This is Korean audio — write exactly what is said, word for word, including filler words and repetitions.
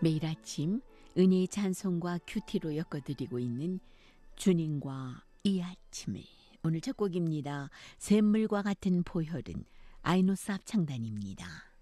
매일 아침 은혜의 찬송과 큐티로 엮어드리고 있는 주님과 이 아침을, 오늘 첫 곡입니다. 샘물과 같은 보혈은 아이노스 합창단입니다.